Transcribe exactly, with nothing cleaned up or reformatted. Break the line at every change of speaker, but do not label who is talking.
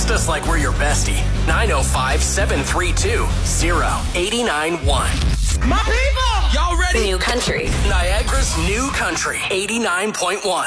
Text us like we're your bestie. nine oh five, seven three two, oh eight nine one.
My people!
Y'all ready?
New country.
Niagara's new country, eighty-nine point one.